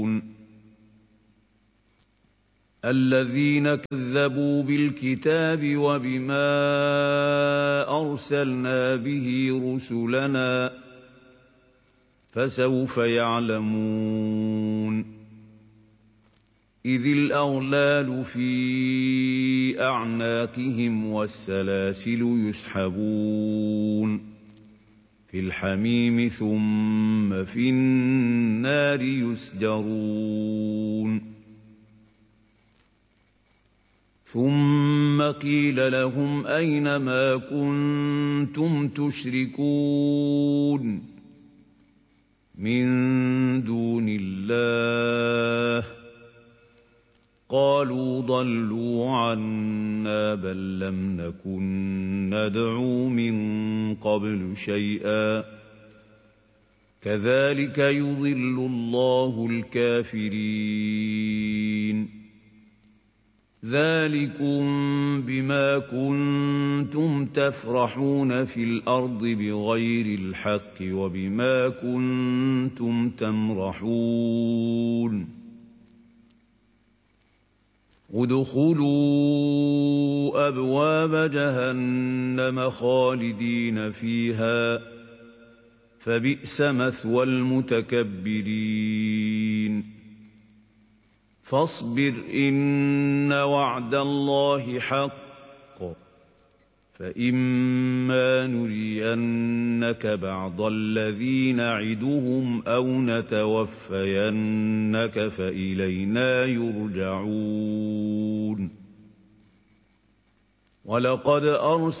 الذين كذبوا بالكتاب وبما أرسلنا به رسلنا فسوف يعلمون إذ الأغلال في أعناقهم والسلاسل يسحبون في الحميم ثم في النار يسجرون ثم قيل لهم أين ما كنتم تشركون من دون الله قالوا ضلوا عنا بل لم نكن ندعو من قبل شيئا كذلك يضل الله الكافرين ذلكم بما كنتم تفرحون في الأرض بغير الحق وبما كنتم تمرحون ادخلوا أبواب جهنم خالدين فيها فبئس مثوى المتكبرين فاصبر إن وعد الله حق فإما نرينك بعض الذي نعدهم أو نتوفينك فإلينا يرجعون ولقد